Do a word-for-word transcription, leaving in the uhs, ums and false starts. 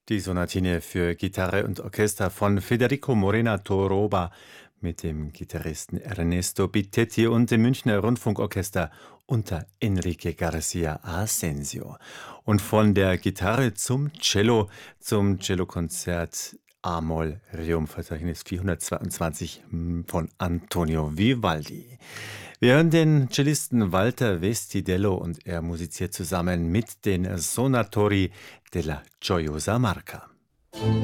Die Sonatine für Gitarre und Orchester von Federico Morena Toroba mit dem Gitarristen Ernesto Bittetti und dem Münchner Rundfunkorchester unter Enrique Garcia Asensio. Und von der Gitarre zum Cello, zum Cellokonzert A-Moll Rerum-Verzeichnis vierhundertzweiundzwanzig von Antonio Vivaldi. Wir hören den Cellisten Walter Vestidello und er musiziert zusammen mit den Sonatori della Gioiosa Marca.